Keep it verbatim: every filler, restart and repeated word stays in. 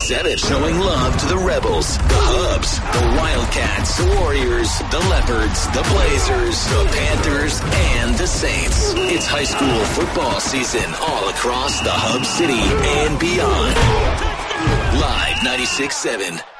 seven, showing love to the Rebels, the Hubs, the Wildcats, the Warriors, the Leopards, the Blazers, the Panthers, and the Saints. It's high school football season all across the Hub City and beyond. Live ninety-six point seven.